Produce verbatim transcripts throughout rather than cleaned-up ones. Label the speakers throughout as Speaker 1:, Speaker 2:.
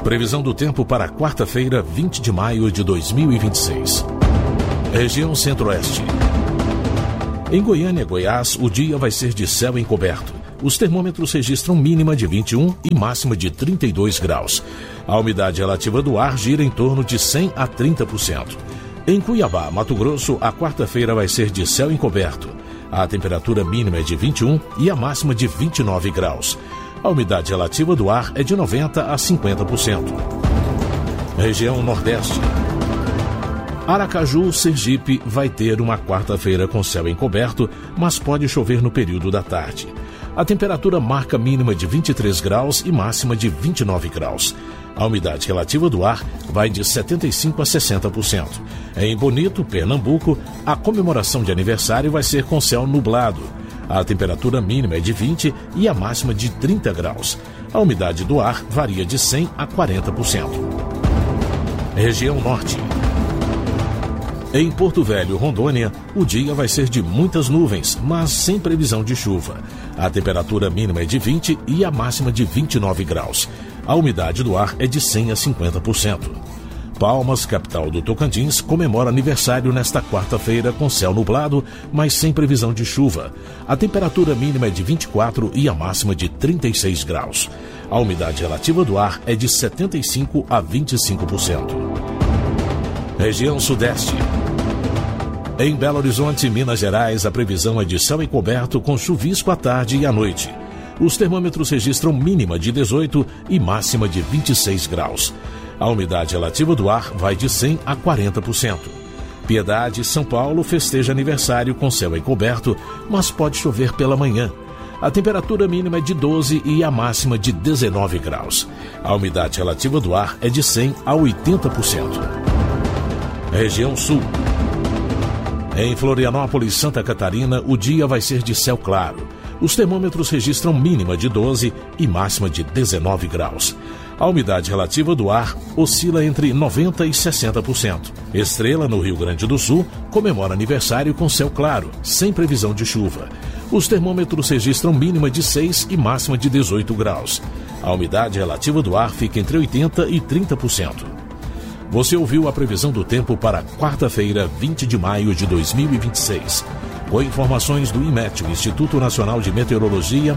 Speaker 1: Previsão do tempo para quarta-feira, vinte de maio de dois mil e vinte e seis. Região Centro-Oeste. Em Goiânia, Goiás, o dia vai ser de céu encoberto. Os termômetros registram mínima de vinte e um e máxima de trinta e dois graus. A umidade relativa do ar gira em torno de cem a trinta por cento. Em Cuiabá, Mato Grosso, a quarta-feira vai ser de céu encoberto. A temperatura mínima é de vinte e um e a máxima de vinte e nove graus. A umidade relativa do ar é de noventa a cinquenta por cento. Região Nordeste. Aracaju, Sergipe, vai ter uma quarta-feira com céu encoberto, mas pode chover no período da tarde. A temperatura marca mínima de vinte e três graus e máxima de vinte e nove graus. A umidade relativa do ar vai de setenta e cinco a sessenta por cento. Em Bonito, Pernambuco, a comemoração de aniversário vai ser com céu nublado. A temperatura mínima é de vinte e a máxima de trinta graus. A umidade do ar varia de cem a quarenta por cento. Região Norte. Em Porto Velho, Rondônia, o dia vai ser de muitas nuvens, mas sem previsão de chuva. A temperatura mínima é de vinte e a máxima de vinte e nove graus. A umidade do ar é de cem a cinquenta por cento. Palmas, capital do Tocantins, comemora aniversário nesta quarta-feira com céu nublado, mas sem previsão de chuva. A temperatura mínima é de vinte e quatro e a máxima de trinta e seis graus. A umidade relativa do ar é de setenta e cinco a vinte e cinco por cento. Região Sudeste. Em Belo Horizonte, Minas Gerais, a previsão é de céu encoberto com chuvisco à tarde e à noite. Os termômetros registram mínima de dezoito e máxima de vinte e seis graus. A umidade relativa do ar vai de cem a quarenta por cento. Piedade, São Paulo, festeja aniversário com céu encoberto, mas pode chover pela manhã. A temperatura mínima é de doze e a máxima de dezenove graus. A umidade relativa do ar é de cem a oitenta por cento. Região Sul. Em Florianópolis, Santa Catarina, o dia vai ser de céu claro. Os termômetros registram mínima de doze e máxima de dezenove graus. A umidade relativa do ar oscila entre noventa por cento e sessenta por cento. Estrela, no Rio Grande do Sul, comemora aniversário com céu claro, sem previsão de chuva. Os termômetros registram mínima de seis e máxima de dezoito graus. A umidade relativa do ar fica entre oitenta por cento e trinta por cento. Você ouviu a previsão do tempo para quarta-feira, vinte de maio de dois mil e vinte e seis. Com informações do IMET, o Instituto Nacional de Meteorologia.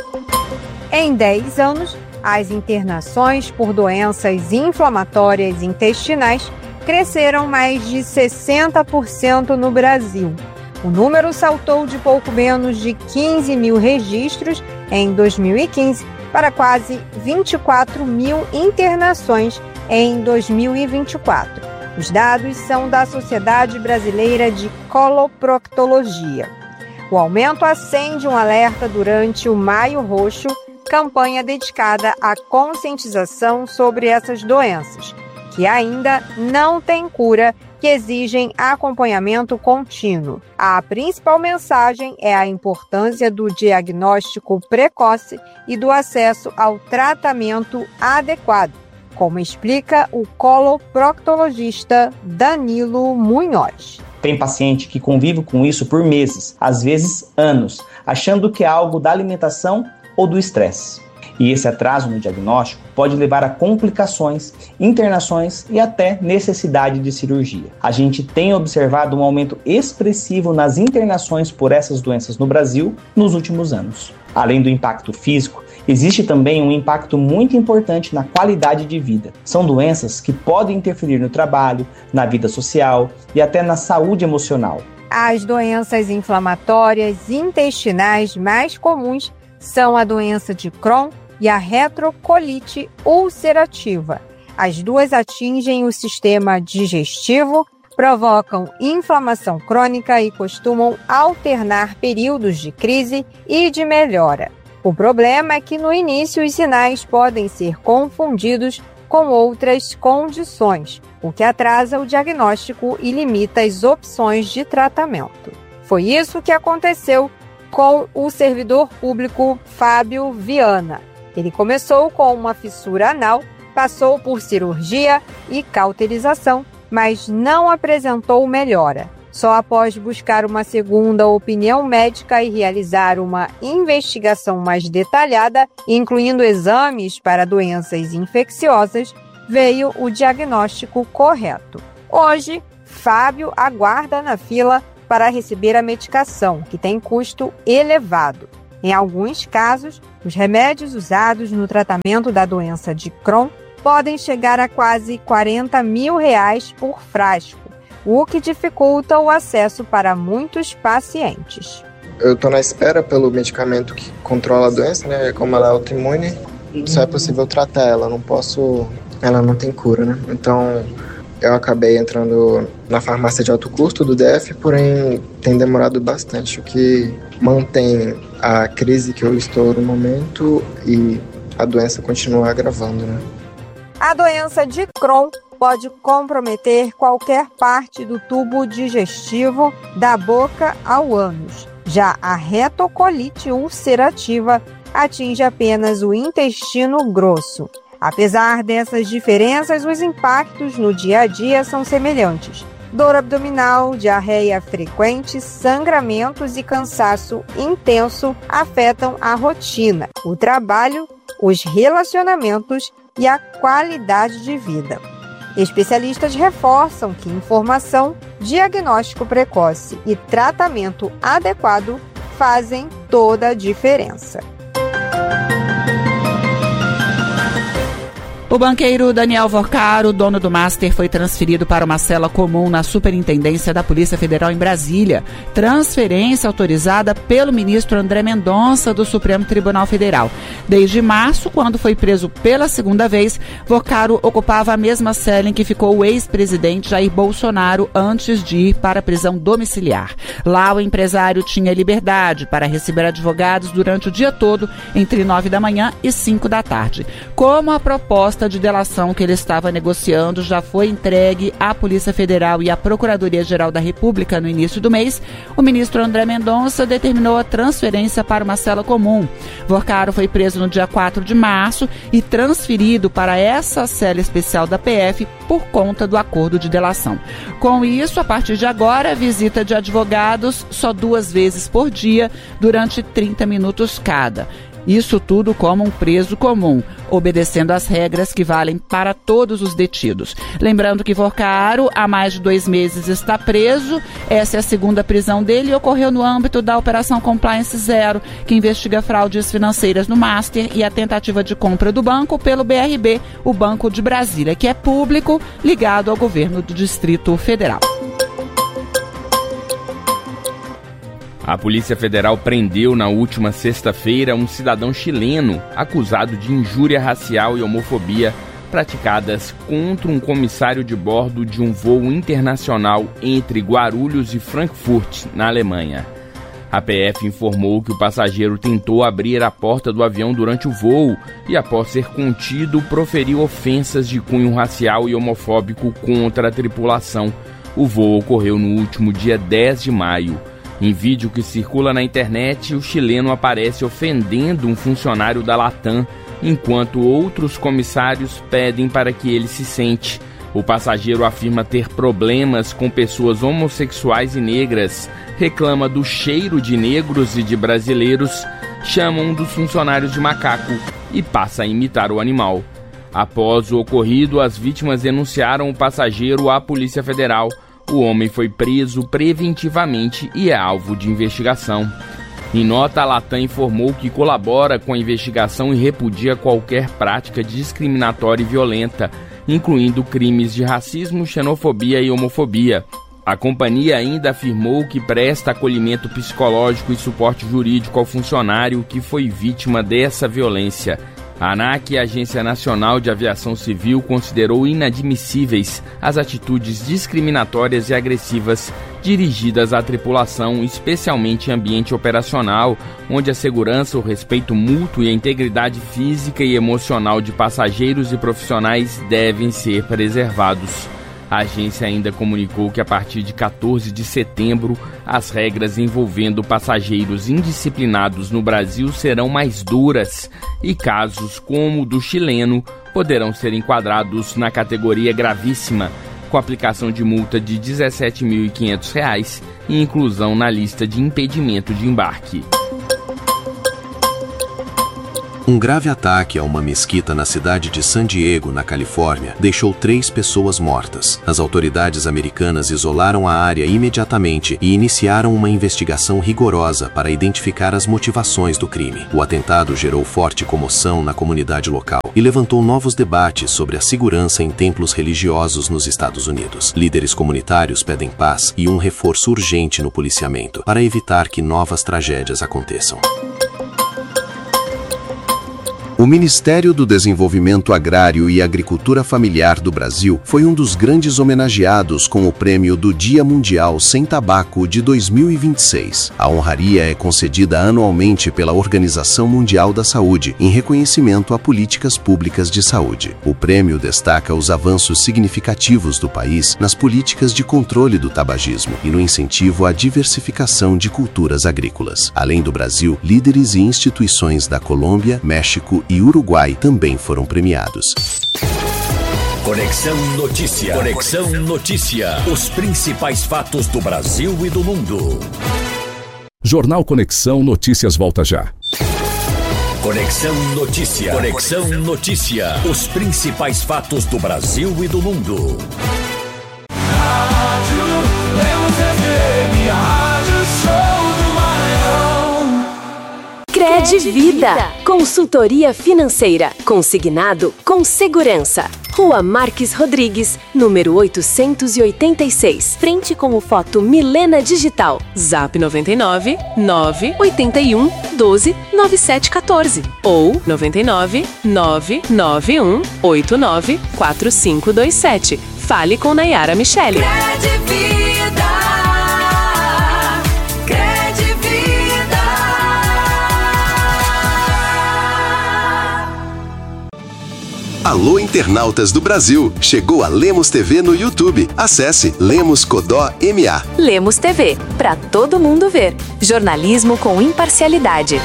Speaker 2: Em dez anos, as internações por doenças inflamatórias intestinais cresceram mais de sessenta por cento no Brasil. O número saltou de pouco menos de quinze mil registros em dois mil e quinze para quase vinte e quatro mil internações em dois mil e vinte e quatro. Os dados são da Sociedade Brasileira de Coloproctologia. O aumento acende um alerta durante o Maio Roxo, campanha dedicada à conscientização sobre essas doenças, que ainda não têm cura, que exigem acompanhamento contínuo. A principal mensagem é a importância do diagnóstico precoce e do acesso ao tratamento adequado, como explica o coloproctologista Danilo Munhoz.
Speaker 3: Tem paciente que convive com isso por meses, às vezes anos, achando que é algo da alimentação ou do estresse. E esse atraso no diagnóstico pode levar a complicações, internações e até necessidade de cirurgia. A gente tem observado um aumento expressivo nas internações por essas doenças no Brasil nos últimos anos. Além do impacto físico, existe também um impacto muito importante na qualidade de vida. São doenças que podem interferir no trabalho, na vida social e até na saúde emocional.
Speaker 2: As doenças inflamatórias intestinais mais comuns são a doença de Crohn e a retrocolite ulcerativa. As duas atingem o sistema digestivo, provocam inflamação crônica e costumam alternar períodos de crise e de melhora. O problema é que no início os sinais podem ser confundidos com outras condições, o que atrasa o diagnóstico e limita as opções de tratamento. Foi isso que aconteceu com o servidor público Fábio Viana. Ele começou com uma fissura anal, passou por cirurgia e cauterização, mas não apresentou melhora. Só após buscar uma segunda opinião médica e realizar uma investigação mais detalhada, incluindo exames para doenças infecciosas, veio o diagnóstico correto. Hoje, Fábio aguarda na fila para receber a medicação, que tem custo elevado. Em alguns casos, os remédios usados no tratamento da doença de Crohn podem chegar a quase quarenta mil reais por frasco, o que dificulta o acesso para muitos pacientes.
Speaker 4: Eu estou na espera pelo medicamento que controla a doença, né? Como ela é autoimune, só é possível tratar ela, não posso, ela não tem cura, né? Então eu acabei entrando na farmácia de alto custo do D F, porém tem demorado bastante, o que mantém a crise que eu estou no momento e a doença continua agravando, né?
Speaker 2: A doença de Crohn pode comprometer qualquer parte do tubo digestivo, da boca ao ânus. Já a retocolite ulcerativa atinge apenas o intestino grosso. Apesar dessas diferenças, os impactos no dia a dia são semelhantes. Dor abdominal, diarreia frequente, sangramentos e cansaço intenso afetam a rotina, o trabalho, os relacionamentos e a qualidade de vida. Especialistas reforçam que informação, diagnóstico precoce e tratamento adequado fazem toda a diferença.
Speaker 5: O banqueiro Daniel Vorcaro, dono do Master, foi transferido para uma cela comum na Superintendência da Polícia Federal em Brasília. Transferência autorizada pelo ministro André Mendonça, do Supremo Tribunal Federal. Desde março, quando foi preso pela segunda vez, Vorcaro ocupava a mesma cela em que ficou o ex-presidente Jair Bolsonaro antes de ir para a prisão domiciliar. Lá, o empresário tinha liberdade para receber advogados durante o dia todo, entre nove da manhã e cinco da tarde. Como a proposta de delação que ele estava negociando já foi entregue à Polícia Federal e à Procuradoria-Geral da República no início do mês, o ministro André Mendonça determinou a transferência para uma cela comum. Vorcaro foi preso no dia quatro de março e transferido para essa cela especial da P F por conta do acordo de delação. Com isso, a partir de agora, visita de advogados só duas vezes por dia, durante trinta minutos cada. Isso tudo como um preso comum, obedecendo às regras que valem para todos os detidos. Lembrando que Vorcaro, há mais de dois meses, está preso. Essa é a segunda prisão dele e ocorreu no âmbito da Operação Compliance Zero, que investiga fraudes financeiras no Master e a tentativa de compra do banco pelo B R B, o Banco de Brasília, que é público, ligado ao governo do Distrito Federal.
Speaker 6: A Polícia Federal prendeu na última sexta-feira um cidadão chileno acusado de injúria racial e homofobia praticadas contra um comissário de bordo de um voo internacional entre Guarulhos e Frankfurt, na Alemanha. A P F informou que o passageiro tentou abrir a porta do avião durante o voo e, após ser contido, proferiu ofensas de cunho racial e homofóbico contra a tripulação. O voo ocorreu no último dia dez de maio. Em vídeo que circula na internet, o chileno aparece ofendendo um funcionário da Latam, enquanto outros comissários pedem para que ele se sente. O passageiro afirma ter problemas com pessoas homossexuais e negras, reclama do cheiro de negros e de brasileiros, chama um dos funcionários de macaco e passa a imitar o animal. Após o ocorrido, as vítimas denunciaram o passageiro à Polícia Federal. O homem foi preso preventivamente e é alvo de investigação. Em nota, a Latam informou que colabora com a investigação e repudia qualquer prática discriminatória e violenta, incluindo crimes de racismo, xenofobia e homofobia. A companhia ainda afirmou que presta acolhimento psicológico e suporte jurídico ao funcionário que foi vítima dessa violência. A ANAC, a Agência Nacional de Aviação Civil, considerou inadmissíveis as atitudes discriminatórias e agressivas dirigidas à tripulação, especialmente em ambiente operacional, onde a segurança, o respeito mútuo e a integridade física e emocional de passageiros e profissionais devem ser preservados. A agência ainda comunicou que a partir de quatorze de setembro, as regras envolvendo passageiros indisciplinados no Brasil serão mais duras e casos como o do chileno poderão ser enquadrados na categoria gravíssima, com aplicação de multa de dezessete mil e quinhentos reais e inclusão na lista de impedimento de embarque.
Speaker 7: Um grave ataque a uma mesquita na cidade de San Diego, na Califórnia, deixou três pessoas mortas. As autoridades americanas isolaram a área imediatamente e iniciaram uma investigação rigorosa para identificar as motivações do crime. O atentado gerou forte comoção na comunidade local e levantou novos debates sobre a segurança em templos religiosos nos Estados Unidos. Líderes comunitários pedem paz e um reforço urgente no policiamento para evitar que novas tragédias aconteçam. O Ministério do Desenvolvimento Agrário e Agricultura Familiar do Brasil foi um dos grandes homenageados com o prêmio do Dia Mundial Sem Tabaco de dois mil e vinte e seis. A honraria é concedida anualmente pela Organização Mundial da Saúde, em reconhecimento a políticas públicas de saúde. O prêmio destaca os avanços significativos do país nas políticas de controle do tabagismo e no incentivo à diversificação de culturas agrícolas. Além do Brasil, líderes e instituições da Colômbia, México e Uruguai também foram premiados.
Speaker 8: Conexão Notícia. Conexão Notícia. Os principais fatos do Brasil e do mundo.
Speaker 1: Jornal Conexão Notícias volta já.
Speaker 8: Conexão Notícia. Conexão Notícia. Os principais fatos do Brasil e do mundo.
Speaker 9: Rádio Lemos F M, a rádio show do Maranhão.
Speaker 10: Credvida, consultoria financeira, consignado com segurança. Rua Marques Rodrigues, número oitocentos e oitenta e seis, frente com o Foto Milena Digital. Zap noventa e nove, nove oito um, doze, nove sete um quatro ou noventa e nove, nove nove um, oito nove, quatro cinco dois sete. Fale com Nayara Michele.
Speaker 11: Alô, internautas do Brasil! Chegou a Lemos T V no YouTube. Acesse Lemos Codó M A.
Speaker 10: Lemos T V, para todo mundo ver. Jornalismo com imparcialidade.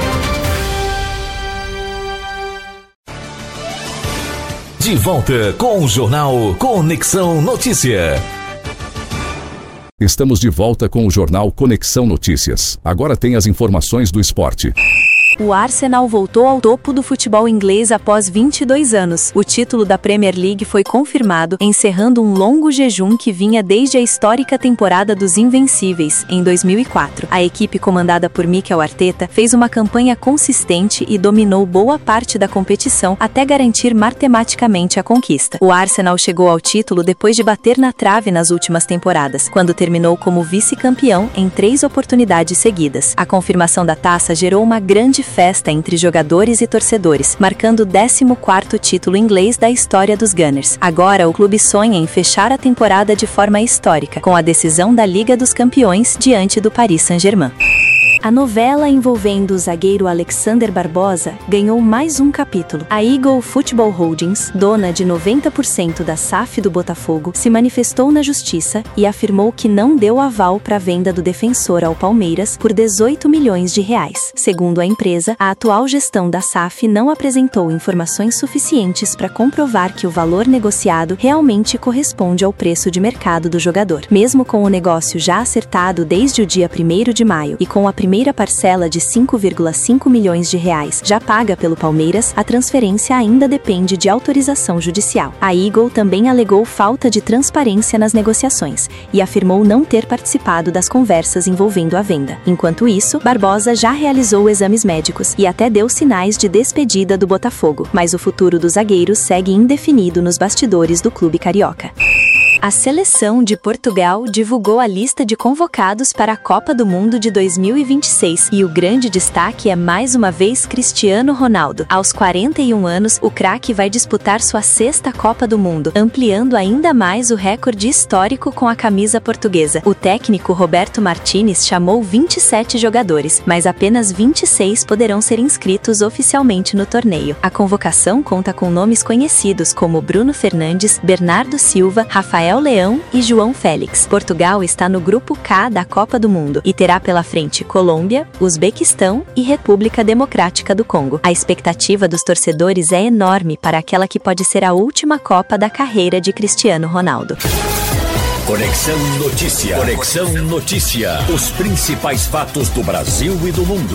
Speaker 8: De volta com o jornal Conexão Notícia.
Speaker 1: Estamos de volta com o jornal Conexão Notícias. Agora tem as informações do esporte.
Speaker 12: O Arsenal voltou ao topo do futebol inglês após vinte e dois anos. O título da Premier League foi confirmado, encerrando um longo jejum que vinha desde a histórica temporada dos Invencíveis, em dois mil e quatro. A equipe comandada por Mikel Arteta fez uma campanha consistente e dominou boa parte da competição até garantir matematicamente a conquista. O Arsenal chegou ao título depois de bater na trave nas últimas temporadas, quando terminou como vice-campeão em três oportunidades seguidas. A confirmação da taça gerou uma grande festa entre jogadores e torcedores, marcando o décimo quarto título inglês da história dos Gunners. Agora, o clube sonha em fechar a temporada de forma histórica, com a decisão da Liga dos Campeões diante do Paris Saint-Germain. A novela envolvendo o zagueiro Alexander Barbosa ganhou mais um capítulo. A Eagle Football Holdings, dona de noventa por cento da S A F do Botafogo, se manifestou na justiça e afirmou que não deu aval para a venda do defensor ao Palmeiras por dezoito milhões de reais. Segundo a empresa, a atual gestão da S A F não apresentou informações suficientes para comprovar que o valor negociado realmente corresponde ao preço de mercado do jogador. Mesmo com o negócio já acertado desde o dia primeiro de maio e com a primeira primeira parcela de cinco vírgula cinco milhões de reais já paga pelo Palmeiras, a transferência ainda depende de autorização judicial. A Eagle também alegou falta de transparência nas negociações e afirmou não ter participado das conversas envolvendo a venda. Enquanto isso, Barbosa já realizou exames médicos e até deu sinais de despedida do Botafogo, mas o futuro do zagueiro segue indefinido nos bastidores do clube carioca. A seleção de Portugal divulgou a lista de convocados para a Copa do Mundo de dois mil e vinte e seis e o grande destaque é mais uma vez Cristiano Ronaldo. Aos quarenta e um anos, o craque vai disputar sua sexta Copa do Mundo, ampliando ainda mais o recorde histórico com a camisa portuguesa. O técnico Roberto Martínez chamou vinte e sete jogadores, mas apenas vinte e seis poderão ser inscritos oficialmente no torneio. A convocação conta com nomes conhecidos como Bruno Fernandes, Bernardo Silva, Rafael Rafael Leão e João Félix. Portugal está no grupo K da Copa do Mundo e terá pela frente Colômbia, Uzbequistão e República Democrática do Congo. A expectativa dos torcedores é enorme para aquela que pode ser a última Copa da carreira de Cristiano Ronaldo.
Speaker 8: Conexão Notícia. Conexão Notícia. Os principais fatos do Brasil e do mundo.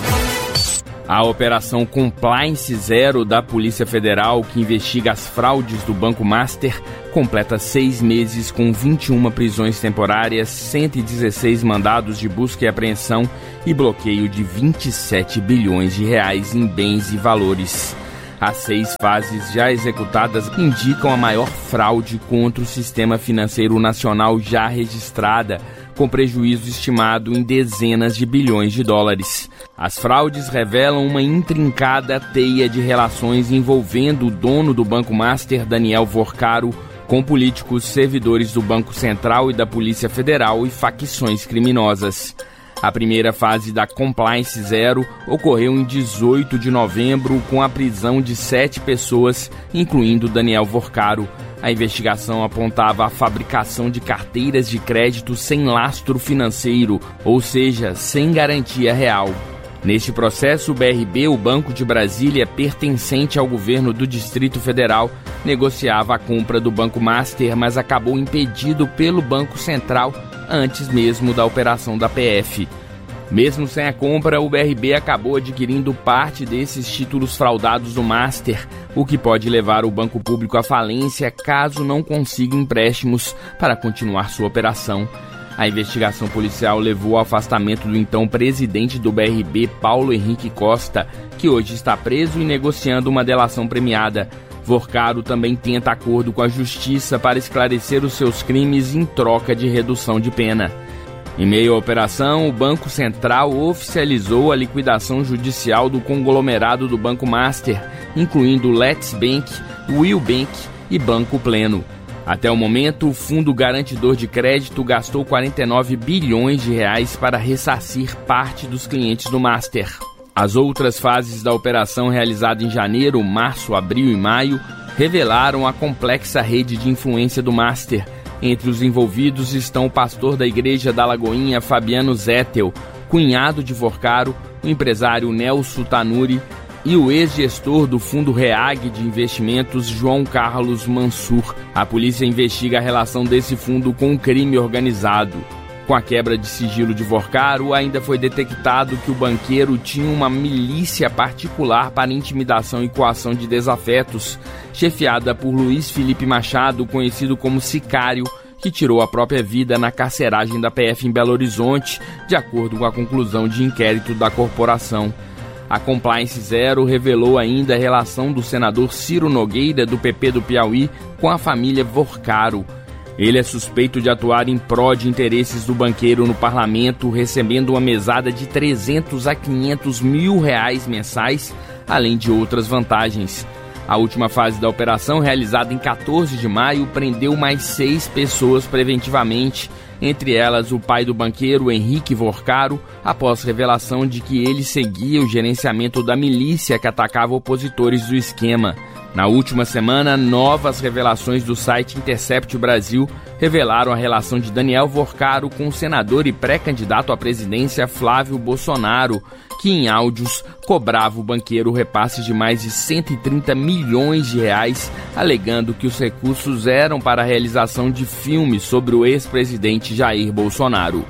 Speaker 6: A Operação Compliance Zero da Polícia Federal, que investiga as fraudes do Banco Master, completa seis meses com vinte e uma prisões temporárias, cento e dezesseis mandados de busca e apreensão e bloqueio de vinte e sete bilhões de reais em bens e valores. As seis fases já executadas indicam a maior fraude contra o sistema financeiro nacional já registrada, com prejuízo estimado em dezenas de bilhões de dólares. As fraudes revelam uma intrincada teia de relações envolvendo o dono do Banco Master, Daniel Vorcaro, com políticos, servidores do Banco Central e da Polícia Federal e facções criminosas. A primeira fase da Compliance Zero ocorreu em dezoito de novembro com a prisão de sete pessoas, incluindo Daniel Vorcaro. A investigação apontava a fabricação de carteiras de crédito sem lastro financeiro, ou seja, sem garantia real. Neste processo, o B R B, o Banco de Brasília, pertencente ao governo do Distrito Federal, negociava a compra do Banco Master, mas acabou impedido pelo Banco Central antes mesmo da operação da P F. Mesmo sem a compra, o B R B acabou adquirindo parte desses títulos fraudados do Master, o que pode levar o banco público à falência caso não consiga empréstimos para continuar sua operação. A investigação policial levou ao afastamento do então presidente do B R B, Paulo Henrique Costa, que hoje está preso e negociando uma delação premiada. Vorcaro também tenta acordo com a justiça para esclarecer os seus crimes em troca de redução de pena. Em meio à operação, o Banco Central oficializou a liquidação judicial do conglomerado do Banco Master, incluindo Let's Bank, Will Bank e Banco Pleno. Até o momento, o Fundo Garantidor de Crédito gastou quarenta e nove bilhões de reais para ressarcir parte dos clientes do Master. As outras fases da operação, realizada em janeiro, março, abril e maio, revelaram a complexa rede de influência do Master. Entre os envolvidos estão o pastor da Igreja da Lagoinha, Fabiano Zettel, cunhado de Vorcaro, o empresário Nelson Tanuri e o ex-gestor do Fundo Reag de Investimentos, João Carlos Mansur. A polícia investiga a relação desse fundo com o crime organizado. Com a quebra de sigilo de Vorcaro, ainda foi detectado que o banqueiro tinha uma milícia particular para intimidação e coação de desafetos, chefiada por Luiz Felipe Machado, conhecido como Sicário, que tirou a própria vida na carceragem da P F em Belo Horizonte, de acordo com a conclusão de inquérito da corporação. A Compliance Zero revelou ainda a relação do senador Ciro Nogueira, do P P do Piauí, com a família Vorcaro. Ele é suspeito de atuar em prol de interesses do banqueiro no parlamento, recebendo uma mesada de trezentos a quinhentos mil reais mensais, além de outras vantagens. A última fase da operação, realizada em quatorze de maio, prendeu mais seis pessoas preventivamente, entre elas o pai do banqueiro, Henrique Vorcaro, após revelação de que ele seguia o gerenciamento da milícia que atacava opositores do esquema. Na última semana, novas revelações do site Intercept Brasil revelaram a relação de Daniel Vorcaro com o senador e pré-candidato à presidência Flávio Bolsonaro, que em áudios cobrava o banqueiro repasses de mais de cento e trinta milhões de reais, alegando que os recursos eram para a realização de filmes sobre o ex-presidente Jair Bolsonaro.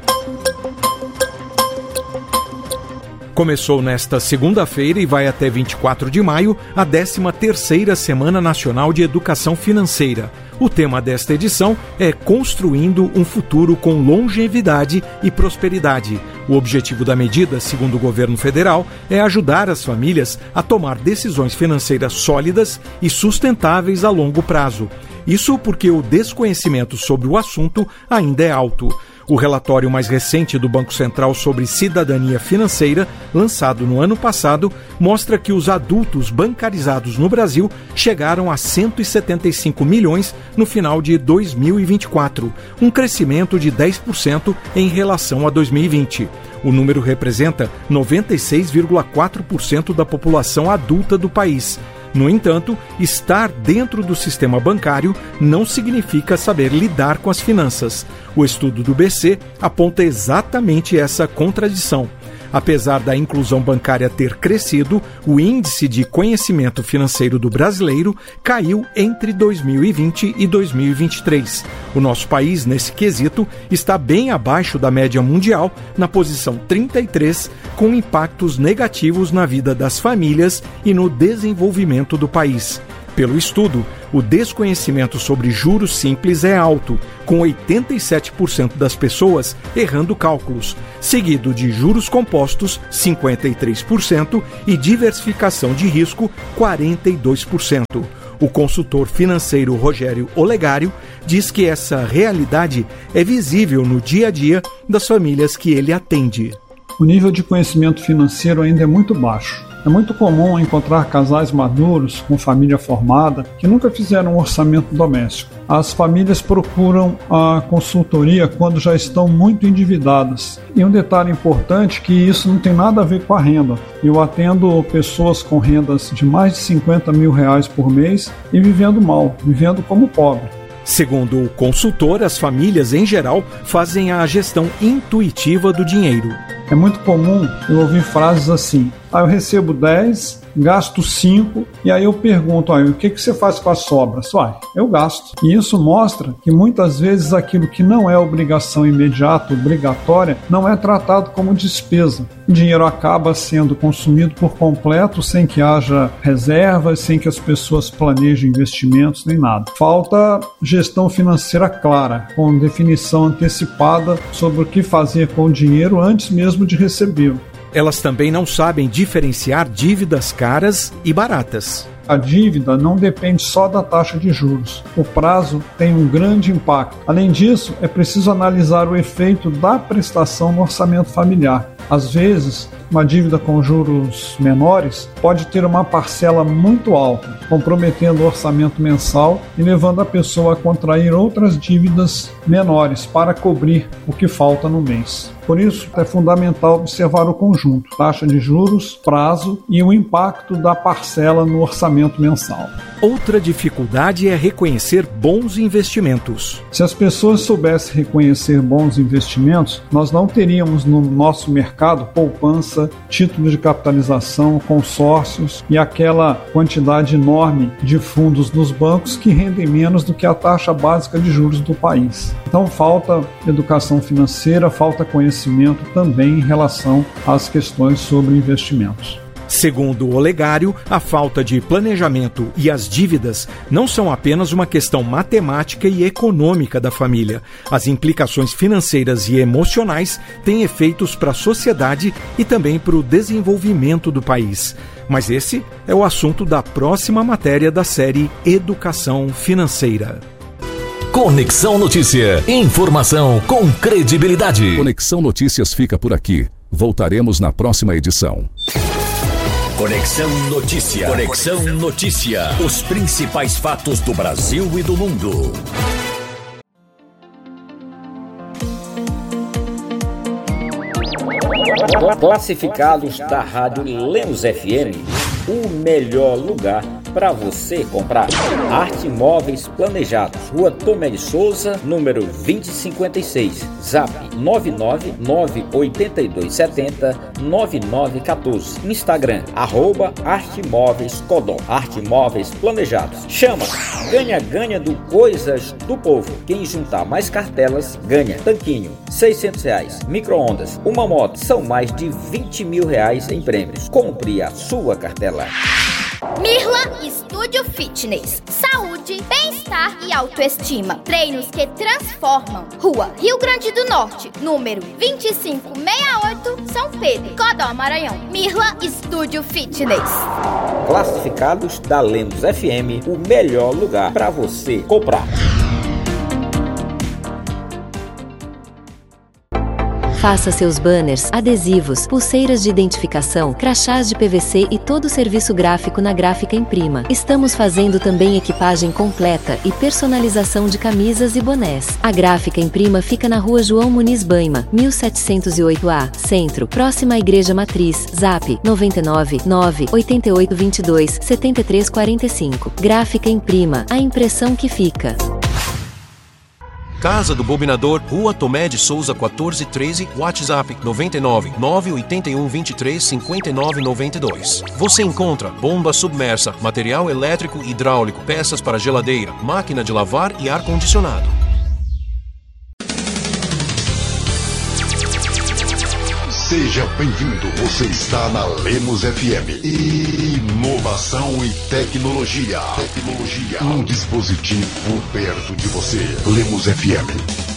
Speaker 13: Começou nesta segunda-feira e vai até vinte e quatro de maio a décima terceira Semana Nacional de Educação Financeira. O tema desta edição é Construindo um Futuro com Longevidade e Prosperidade. O objetivo da medida, segundo o governo federal, é ajudar as famílias a tomar decisões financeiras sólidas e sustentáveis a longo prazo. Isso porque o desconhecimento sobre o assunto ainda é alto. O relatório mais recente do Banco Central sobre cidadania financeira, lançado no ano passado, mostra que os adultos bancarizados no Brasil chegaram a cento e setenta e cinco milhões no final de dois mil e vinte e quatro, um crescimento de dez por cento em relação a dois mil e vinte. O número representa noventa e seis vírgula quatro por cento da população adulta do país. No entanto, estar dentro do sistema bancário não significa saber lidar com as finanças. O estudo do B C aponta exatamente essa contradição. Apesar da inclusão bancária ter crescido, o índice de conhecimento financeiro do brasileiro caiu entre dois mil e vinte e dois mil e vinte e três. O nosso país, nesse quesito, está bem abaixo da média mundial, na posição trinta e três, com impactos negativos na vida das famílias e no desenvolvimento do país. Pelo estudo, o desconhecimento sobre juros simples é alto, com oitenta e sete por cento das pessoas errando cálculos, seguido de juros compostos, cinquenta e três por cento, e diversificação de risco, quarenta e dois por cento. O consultor financeiro Rogério Olegário diz que essa realidade é visível no dia a dia das famílias que ele atende.
Speaker 14: O nível de conhecimento financeiro ainda é muito baixo. É muito comum encontrar casais maduros, com família formada, que nunca fizeram um orçamento doméstico. As famílias procuram a consultoria quando já estão muito endividadas. E um detalhe importante é que isso não tem nada a ver com a renda. Eu atendo pessoas com rendas de mais de cinquenta mil reais por mês e vivendo mal, vivendo como pobre.
Speaker 13: Segundo o consultor, as famílias em geral fazem a gestão intuitiva do dinheiro.
Speaker 14: É muito comum eu ouvir frases assim: ah, eu recebo dez, gasto cinco, e aí eu pergunto, ah, o que, que você faz com as sobras? Uai, eu gasto. E isso mostra que muitas vezes aquilo que não é obrigação imediata, obrigatória, não é tratado como despesa. O dinheiro acaba sendo consumido por completo, sem que haja reservas, sem que as pessoas planejem investimentos, nem nada. Falta gestão financeira clara, com definição antecipada sobre o que fazer com o dinheiro antes mesmo de recebê-lo.
Speaker 13: Elas também não sabem diferenciar dívidas caras e baratas.
Speaker 14: A dívida não depende só da taxa de juros. O prazo tem um grande impacto. Além disso, é preciso analisar o efeito da prestação no orçamento familiar. Às vezes, uma dívida com juros menores pode ter uma parcela muito alta, comprometendo o orçamento mensal e levando a pessoa a contrair outras dívidas menores para cobrir o que falta no mês. Por isso, é fundamental observar o conjunto, taxa de juros, prazo e o impacto da parcela no orçamento mensal.
Speaker 13: Outra dificuldade é reconhecer bons investimentos.
Speaker 14: Se as pessoas soubessem reconhecer bons investimentos, nós não teríamos no nosso mercado poupança, títulos de capitalização, consórcios e aquela quantidade enorme de fundos nos bancos que rendem menos do que a taxa básica de juros do país. Então falta educação financeira, falta conhecimento também em relação às questões sobre investimentos.
Speaker 13: Segundo o Olegário, a falta de planejamento e as dívidas não são apenas uma questão matemática e econômica da família. As implicações financeiras e emocionais têm efeitos para a sociedade e também para o desenvolvimento do país. Mas esse é o assunto da próxima matéria da série Educação Financeira.
Speaker 8: Conexão Notícia. Informação com credibilidade.
Speaker 15: Conexão Notícias fica por aqui. Voltaremos na próxima edição.
Speaker 8: Conexão Notícia. Conexão Notícia. Os principais fatos do Brasil e do mundo.
Speaker 16: Classificados da Rádio Lemos F M, o melhor lugar para você comprar. Arte Móveis Planejados, Rua Tomé de Souza, número vinte e cinquenta e seis, Zap nove nove nove oito dois sete zero nove nove um quatro, Instagram, arroba Arte Móveis Codó. Arte Móveis Planejados. Chama! Ganha, ganha do Coisas do Povo. Quem juntar mais cartelas, ganha. Tanquinho, seiscentos reais. Micro-ondas, uma moto. São mais de vinte mil reais em prêmios. Compre a sua cartela.
Speaker 17: Mirla Estúdio Fitness. Saúde, bem-estar e autoestima. Treinos que transformam. Rua Rio Grande do Norte, número vinte e cinco sessenta e oito, São Pedro, Codó, Maranhão. Mirla Estúdio Fitness.
Speaker 16: Classificados da Lemos F M, o melhor lugar para você comprar.
Speaker 12: Faça seus banners, adesivos, pulseiras de identificação, crachás de P V C e todo o serviço gráfico na Gráfica Imprima. Estamos fazendo também equipagem completa e personalização de camisas e bonés. A Gráfica Imprima fica na Rua João Muniz Baima, mil setecentos e oito A, Centro, próxima à Igreja Matriz. Zap nove nove nove oito oito dois dois sete três quatro cinco. Gráfica Imprima, a impressão que fica.
Speaker 18: Casa do Bobinador, Rua Tomé de Souza quatorze treze, WhatsApp nove nove nove oito um dois três cinco nove nove dois. Você encontra bomba submersa, material elétrico e hidráulico, peças para geladeira, máquina de lavar e ar-condicionado.
Speaker 19: Seja bem-vindo, você está na Lemos F M. Inovação e tecnologia. Tecnologia. Um dispositivo perto de você. Lemos F M.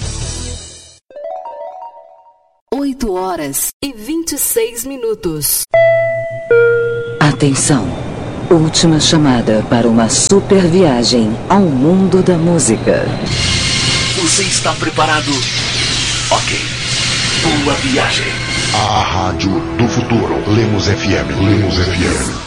Speaker 10: oito horas e vinte e seis minutos.
Speaker 20: Atenção. Última chamada para uma super viagem ao mundo da música.
Speaker 8: Você está preparado? Ok. Boa viagem.
Speaker 19: A Rádio do Futuro. Lemos F M. Lemos F M.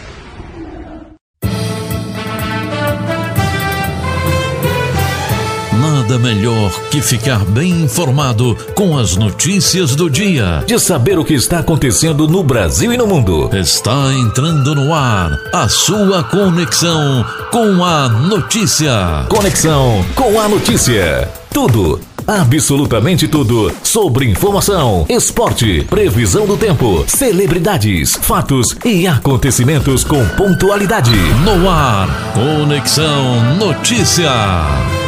Speaker 1: Nada melhor que ficar bem informado com as notícias do dia. De saber o que está acontecendo no Brasil e no mundo. Está entrando no ar a sua conexão com a notícia. Conexão com a notícia. Tudo. Absolutamente tudo sobre informação, esporte, previsão do tempo, celebridades, fatos e acontecimentos com pontualidade. No ar, Conexão Notícia.